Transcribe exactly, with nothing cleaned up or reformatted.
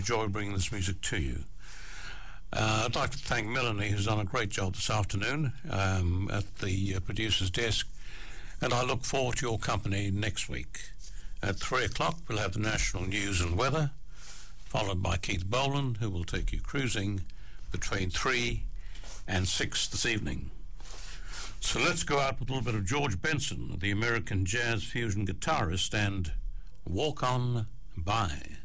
Enjoy bringing this music to you. Uh, I'd like to thank Melanie, who's done a great job this afternoon um, at the uh, producer's desk, and I look forward to your company next week. At three o'clock, we'll have the national news and weather, followed by Keith Boland, who will take you cruising between three and six this evening. So let's go out with a little bit of George Benson, the American jazz fusion guitarist, and Walk On By.